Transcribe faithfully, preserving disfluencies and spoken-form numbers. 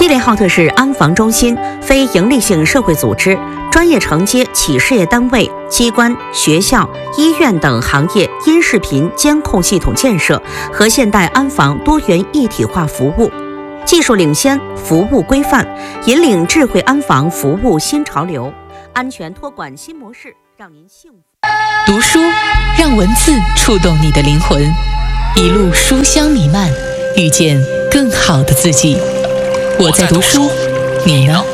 吉林浩特市安防中心非营利性社会组织专业承接企事业单位、机关、学校、医院等行业音视频监控系统建设和现代安防多元一体化服务，技术领先，服务规范，引领智慧安防服务新潮流，安全托管新模式，让您幸福。 读书让文字触动你的灵魂，一路书香弥漫，遇见更好的自己。我在读书，你呢？